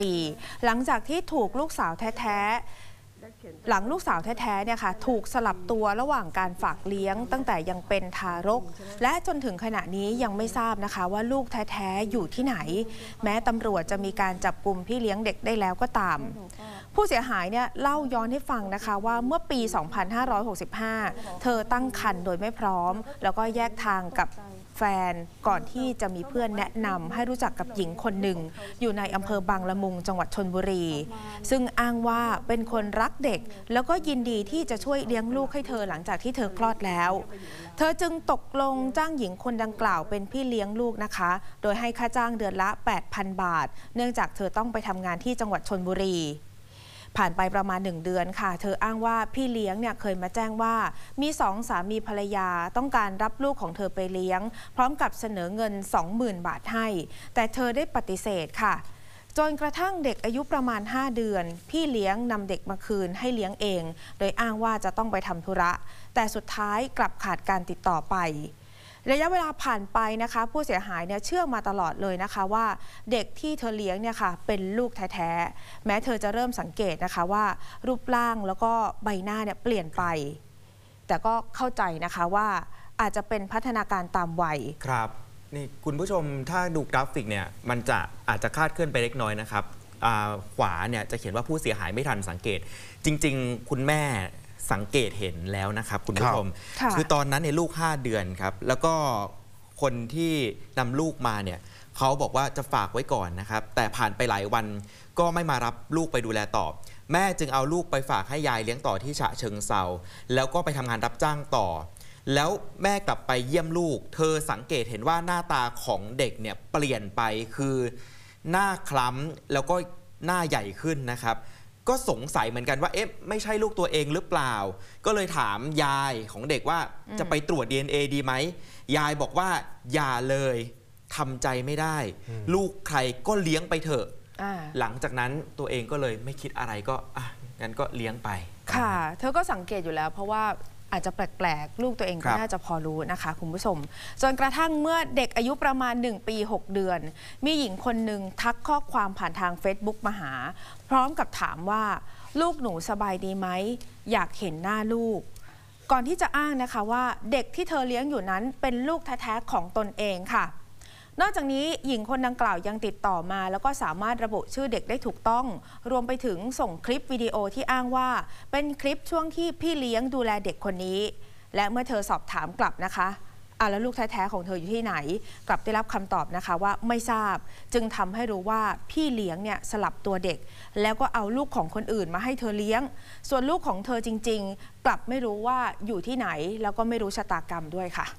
ปีหลังจากที่ถูกลูกสาวแท้หลังลูกสาวแท้ๆเนี่ยค่ะถูกสลับตัวระหว่างการฝากเลี้ยงตั้งแต่ยังเป็นทารกและจนถึงขณะนี้ยังไม่ทราบนะคะว่าลูกแท้ๆอยู่ที่ไหนแม้ตำรวจจะมีการจับกุมพี่เลี้ยงเด็กได้แล้วก็ตามผู้เสียหายเนี่ยเล่าย้อนให้ฟังนะคะว่าเมื่อปี 2565 เธอตั้งครรภ์โดยไม่พร้อมแล้วก็แยกทางกับแฟนก่อนที่จะมีเพื่อนแนะนำให้รู้จักกับหญิงคนหนึ่งอยู่ในอำเภอบางละมุงจังหวัดชลบุรีซึ่งอ้างว่าเป็นคนรักเด็กแล้วก็ยินดีที่จะช่วยเลี้ยงลูกให้เธอหลังจากที่เธอคลอดแล้วเธอจึงตกลงจ้างหญิงคนดังกล่าวเป็นพี่เลี้ยงลูกนะคะโดยให้ค่าจ้างเดือนละ 8,000 บาทเนื่องจากเธอต้องไปทำงานที่จังหวัดชลบุรีผ่านไปประมาณ1 เดือนค่ะเธออ้างว่าพี่เลี้ยงเนี่ยเคยมาแจ้งว่ามี2 สามีภรรยาต้องการรับลูกของเธอไปเลี้ยงพร้อมกับเสนอเงิน 20,000 บาทให้แต่เธอได้ปฏิเสธค่ะจนกระทั่งเด็กอายุประมาณ5 เดือนพี่เลี้ยงนำเด็กมาคืนให้เลี้ยงเองโดยอ้างว่าจะต้องไปทำธุระแต่สุดท้ายกลับขาดการติดต่อไประยะเวลาผ่านไปนะคะผู้เสียหายเนี่ยเชื่อมาตลอดเลยนะคะว่าเด็กที่เธอเลี้ยงเนี่ยค่ะเป็นลูกแท้ๆแม้เธอจะเริ่มสังเกตนะคะว่ารูปร่างแล้วก็ใบหน้าเนี่ยเปลี่ยนไปแต่ก็เข้าใจนะคะว่าอาจจะเป็นพัฒนาการตามวัยครับนี่คุณผู้ชมถ้าดูกราฟิกเนี่ยมันจะอาจจะคลาดเคลื่อนไปเล็กน้อยนะครับขวาเนี่ยจะเขียนว่าผู้เสียหายไม่ทันสังเกตจริงๆคุณแม่สังเกตเห็นแล้วนะครับคุณผู้ชมคือตอนนั้นเนี่ยลูก5 เดือนครับแล้วก็คนที่นำลูกมาเนี่ยเขาบอกว่าจะฝากไว้ก่อนนะครับแต่ผ่านไปหลายวันก็ไม่มารับลูกไปดูแลต่อแม่จึงเอาลูกไปฝากให้ยายเลี้ยงต่อที่ฉะเชิงเทราแล้วก็ไปทำงานรับจ้างต่อแล้วแม่กลับไปเยี่ยมลูกเธอสังเกตเห็นว่าหน้าตาของเด็กเนี่ยเปลี่ยนไปคือหน้าคล้ำแล้วก็หน้าใหญ่ขึ้นนะครับก็สงสัยเหมือนกันว่าเอ๊ะไม่ใช่ลูกตัวเองหรือเปล่าก็เลยถามยายของเด็กว่าจะไปตรวจ DNA ดีไหมยายบอกว่าอย่าเลยทำใจไม่ได้ลูกใครก็เลี้ยงไปเถอะหลังจากนั้นตัวเองก็เลยไม่คิดอะไรก็งั้นก็เลี้ยงไปค่ะเธอก็สังเกตอยู่แล้วเพราะว่าอาจจะแปลกๆลูกตัวเองก็น่าจะพอรู้นะคะคุณผู้ชมจนกระทั่งเมื่อเด็กอายุประมาณ1 ปี 6 เดือนมีหญิงคนหนึ่งทักข้อความผ่านทาง Facebook มาหาพร้อมกับถามว่าลูกหนูสบายดีไหมอยากเห็นหน้าลูกก่อนที่จะอ้างนะคะว่าเด็กที่เธอเลี้ยงอยู่นั้นเป็นลูกแท้ๆของตนเองค่ะนอกจากนี้หญิงคนดังกล่าวยังติดต่อมาแล้วก็สามารถระบุชื่อเด็กได้ถูกต้องรวมไปถึงส่งคลิปวิดีโอที่อ้างว่าเป็นคลิปช่วงที่พี่เลี้ยงดูแลเด็กคนนี้และเมื่อเธอสอบถามกลับนะคะแล้วลูกแท้ๆของเธออยู่ที่ไหนกลับได้รับคำตอบนะคะว่าไม่ทราบจึงทำให้รู้ว่าพี่เลี้ยงเนี่ยสลับตัวเด็กแล้วก็เอาลูกของคนอื่นมาให้เธอเลี้ยงส่วนลูกของเธอจริงๆกลับไม่รู้ว่าอยู่ที่ไหนแล้วก็ไม่รู้ชะตากรรมด้วยค่ะ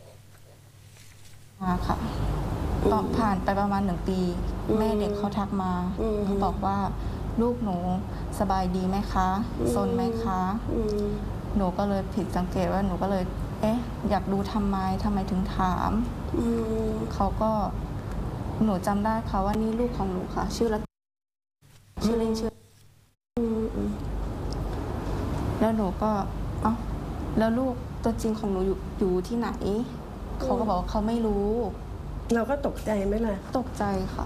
ค่ะก็ผ่านไปประมาณ1 ปีแม่เด็กเขาทักมาเขาบอกว่าลูกหนูสบายดีไหมคะซนไหมคะหนูก็เลยผิดสังเกตว่าหนูก็เลยอยากดูทำไมถึงถามเขาก็หนูจำได้ค่ะว่านี่ลูกของหนูค่ะชื่อเล่นชื่อแล้วหนูก็แล้วลูกตัวจริงของหนูอยู่ที่ไหนเขาก็บอกว่าเขาไม่รู้เราก็ตกใจไหมล่ะตกใจค่ะ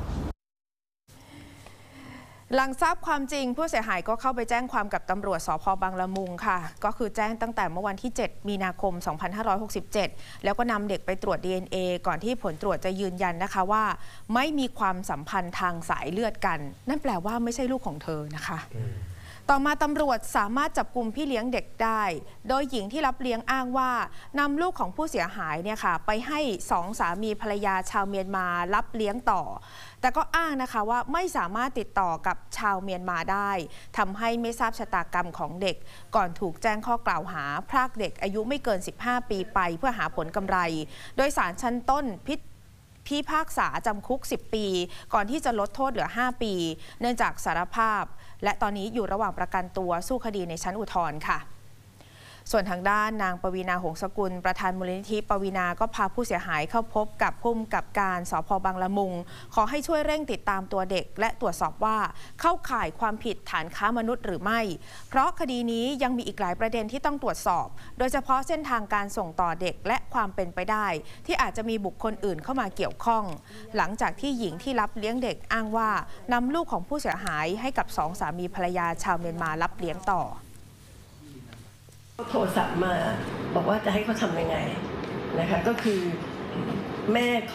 หลังทราบความจริงผู้เสียหายก็เข้าไปแจ้งความกับตำรวจสภ.บางละมุงค่ะก็คือแจ้งตั้งแต่เมื่อวันที่7 มีนาคม 2567แล้วก็นำเด็กไปตรวจ DNA ก่อนที่ผลตรวจจะยืนยันนะคะว่าไม่มีความสัมพันธ์ทางสายเลือดกันนั่นแปลว่าไม่ใช่ลูกของเธอนะคะต่อมาตำรวจสามารถจับกุมพี่เลี้ยงเด็กได้โดยหญิงที่รับเลี้ยงอ้างว่านำลูกของผู้เสียหายเนี่ยค่ะไปให้2 สามีภรรยาชาวเมียนมารับเลี้ยงต่อแต่ก็อ้างนะคะว่าไม่สามารถติดต่อกับชาวเมียนมาได้ทำให้ไม่ทราบชะตากรรมของเด็กก่อนถูกแจ้งข้อกล่าวหาพรากเด็กอายุไม่เกิน15 ปีไปเพื่อหาผลกำไรโดยศาลชั้นต้นพิพากษาจำคุก10 ปีก่อนที่จะลดโทษเหลือ5 ปีเนื่องจากสารภาพและตอนนี้อยู่ระหว่างประกันตัวสู้คดีในชั้นอุทธรณ์ค่ะส่วนทางด้านนางปวีณา หงสกุลประธานมูลนิธิปวีณาก็พาผู้เสียหายเข้าพบกับผู้กำกับการสภ.บางละมุงขอให้ช่วยเร่งติดตามตัวเด็กและตรวจสอบว่าเข้าข่ายความผิดฐานค้ามนุษย์หรือไม่เพราะคดีนี้ยังมีอีกหลายประเด็นที่ต้องตรวจสอบโดยเฉพาะเส้นทางการส่งต่อเด็กและความเป็นไปได้ที่อาจจะมีบุคคลอื่นเข้ามาเกี่ยวข้องหลังจากที่หญิงที่รับเลี้ยงเด็กอ้างว่านำลูกของผู้เสียหายให้กับ2 สามีภรรยาชาวเมียนมารับเลี้ยงต่อโทรศัพท์มาบอกว่าจะให้เขาทำยังไงนะคะก็คือแม่